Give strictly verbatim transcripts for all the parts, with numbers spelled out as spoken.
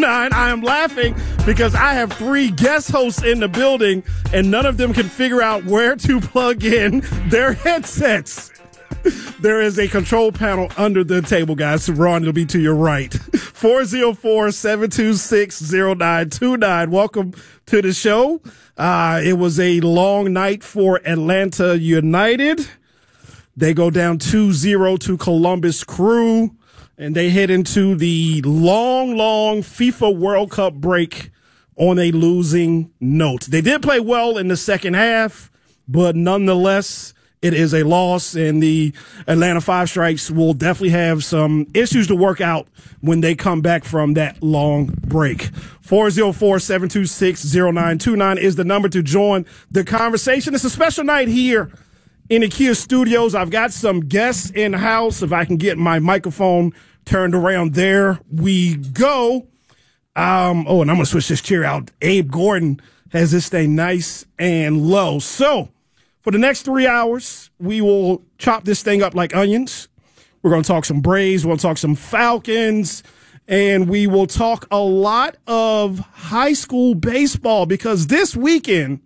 nine. I am laughing because I have three guest hosts in the building, and none of them can figure out where to plug in their headsets. There is a control panel under the table, guys. Ron, it'll be to your right. four oh four, seven two six, oh nine two nine. Welcome to the show. Uh, it was a long night for Atlanta United. They go down two zero to Columbus Crew, and they head into the long, long FIFA World Cup break on a losing note. They did play well in the second half, but nonetheless, it is a loss, and the Atlanta Five Strikes will definitely have some issues to work out when they come back from that long break. four oh four, seven two six, oh nine two nine is the number to join the conversation. It's a special night here in the Kia Studios. I've got some guests in-house. If I can get my microphone turned around, there we go. Um, oh, and I'm going to switch this chair out. Abe Gordon has this thing nice and low. So, for the next three hours, we will chop this thing up like onions. We're going to talk some Braves. We're going to talk some Falcons. And we will talk a lot of high school baseball because this weekend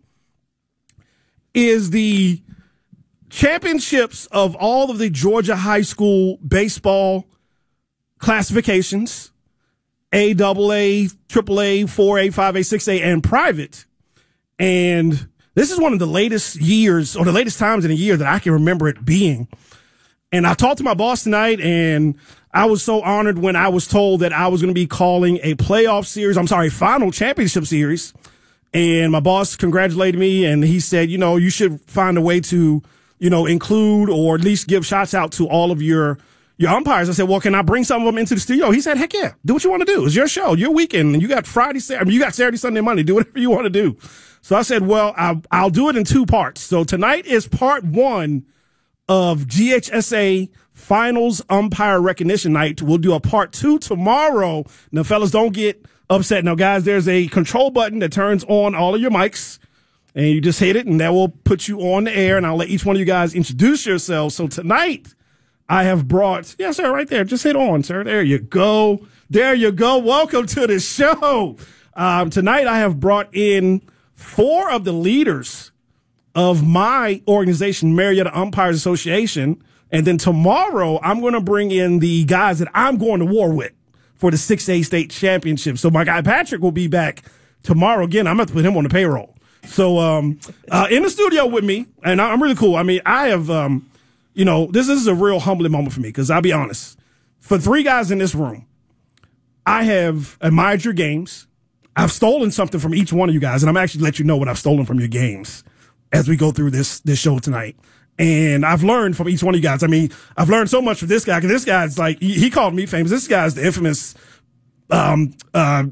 is the championships of all of the Georgia high school baseball classifications, A, double A, triple A, four A, five A, six A, and private. And this is one of the latest years or the latest times in a year that I can remember it being. And I talked to my boss tonight, and I was so honored when I was told that I was going to be calling a playoff series. I'm sorry, final championship series. And my boss congratulated me, and he said, you know, you should find a way to, you know, include or at least give shots out to all of your your umpires. I said, well, can I bring some of them into the studio? He said, heck yeah, do what you want to do. It's your show, your weekend, and you got Friday, Saturday, I mean, you got Saturday, Sunday, Monday. Do whatever you want to do. So I said, well, I'll, I'll do it in two parts. So tonight is part one of G H S A Finals Umpire Recognition Night. We'll do a part two tomorrow. Now, fellas, don't get upset. Now, guys, there's a control button that turns on all of your mics, and you just hit it, and that will put you on the air, and I'll let each one of you guys introduce yourselves. So tonight, I have brought, yes, sir, right there. Just hit on, sir. There you go. There you go. Welcome to the show. Um, tonight, I have brought in four of the leaders of my organization, Marietta Umpires Association. And then tomorrow, I'm going to bring in the guys that I'm going to war with for the six A state championship. So my guy Patrick will be back tomorrow. Again, I'm going to put him on the payroll. So um, uh, in the studio with me, and I'm really cool. I mean, I have, um, you know, this, this is a real humbling moment for me because I'll be honest. For three guys in this room, I have admired your games. I've stolen something from each one of you guys, and I'm actually let you know what I've stolen from your games as we go through this this show tonight. And I've learned from each one of you guys. I mean, I've learned so much from this guy because this guy's like, he, he called me famous. This guy's the infamous um, uh,